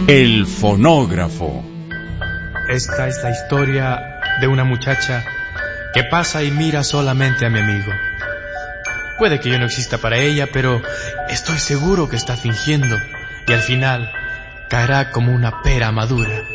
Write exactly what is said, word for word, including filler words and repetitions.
El fonógrafo. Esta es la historia de una muchacha que pasa y mira solamente a mi amigo. Puede que yo no exista para ella, pero estoy seguro que está fingiendo y al final caerá como una pera madura.